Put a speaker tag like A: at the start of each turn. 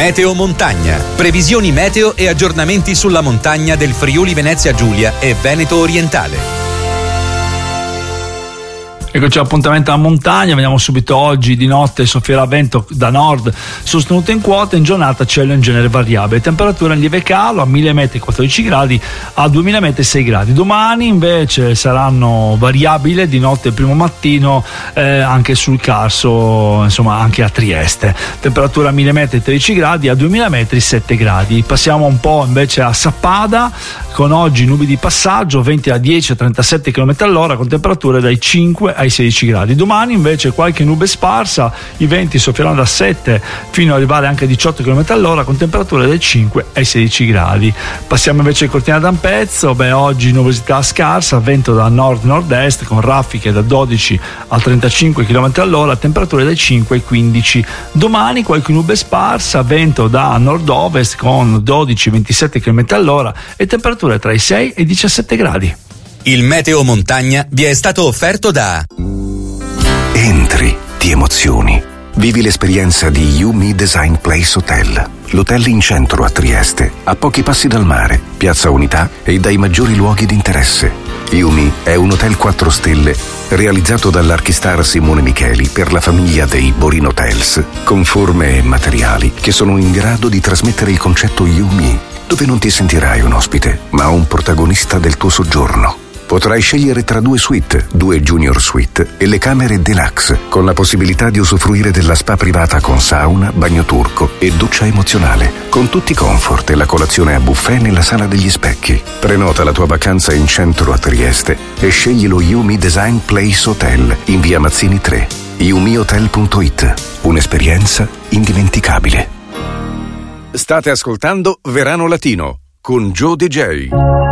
A: Meteo Montagna. Previsioni meteo e aggiornamenti sulla montagna del Friuli Venezia Giulia e Veneto Orientale.
B: Eccoci all'appuntamento alla montagna, vediamo subito oggi di notte soffierà vento da nord sostenuto in quota, in giornata cielo in genere variabile, temperatura in lieve calo a 1000 metri 14 gradi, a 2000 metri 6 gradi. Domani invece saranno variabili di notte e primo mattino anche sul Carso, insomma anche a Trieste, temperatura a 1000 metri 13 gradi, a 2000 metri 7 gradi. Passiamo un po' invece a Sappada, con oggi nubi di passaggio, venti da 10 a 37 km all'ora, con temperature dai 5 ai 16 gradi. Domani invece qualche nube sparsa, i venti soffieranno da 7 fino ad arrivare anche a 18 km all'ora, con temperature dai 5 ai 16 gradi. Passiamo invece al Cortina d'Ampezzo, oggi nuvolosità scarsa, vento da nord-nord-est con raffiche da 12 a 35 km all'ora, temperature dai 5 ai 15. Domani qualche nube sparsa, vento da nord-ovest con 12-27 km all'ora e temperature tra i 6 e i 17 gradi.
A: Il Meteo Montagna vi è stato offerto da
C: Entri, ti emozioni. Vivi l'esperienza di Yumi Design Place Hotel, l'hotel in centro a Trieste, a pochi passi dal mare, Piazza Unità e dai maggiori luoghi di interesse. Yumi è un hotel 4 stelle realizzato dall'archistar Simone Micheli per la famiglia dei Borin Hotels, con forme e materiali che sono in grado di trasmettere il concetto Yumi, dove non ti sentirai un ospite, ma un protagonista del tuo soggiorno. Potrai scegliere tra 2 suite, 2 junior suite e le camere deluxe, con la possibilità di usufruire della spa privata con sauna, bagno turco e doccia emozionale, con tutti i comfort e la colazione a buffet nella sala degli specchi. Prenota la tua vacanza in centro a Trieste e scegli lo Yumi Design Place Hotel in via Mazzini 3. yumihotel.it, un'esperienza indimenticabile.
D: State ascoltando Verano Latino con Joe DJ.